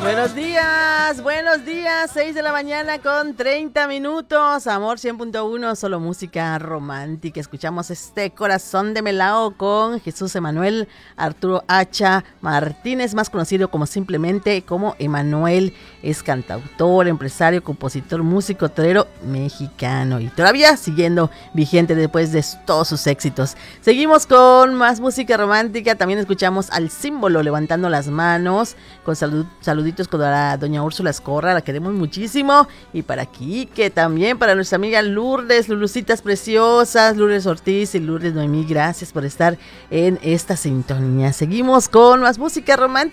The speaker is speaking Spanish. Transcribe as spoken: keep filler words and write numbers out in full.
Buenos días, buenos días, seis de la mañana con treinta minutos, Amor cien punto uno, solo música romántica. Escuchamos este Corazón de Melao con Jesús Emanuel Arturo Hacha Martínez, más conocido como simplemente como Emanuel. Es cantautor, empresario, compositor, músico, torero mexicano y todavía siguiendo vigente después de todos sus éxitos. Seguimos con más música romántica, también escuchamos al Símbolo levantando las manos, con salud, saluditos con la doña Úrsula Escorra, la queremos muchísimo, y para aquí, que también para nuestra amiga Lourdes, Lulucitas preciosas, Lourdes Ortiz y Lourdes Noemí, gracias por estar en esta sintonía. Seguimos con más música romántica.